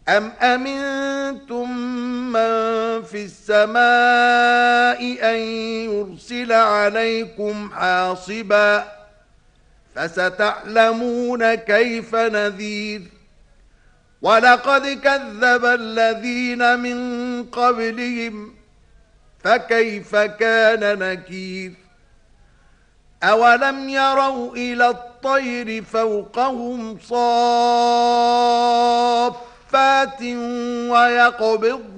أم أمنتم من في السماء أن يرسل عليكم حاصبا فستعلمون كيف نذير ولقد كذب الذين من قبلهم فكيف كان نكير أولم يروا إلى الطير فوقهم صافات ويقبض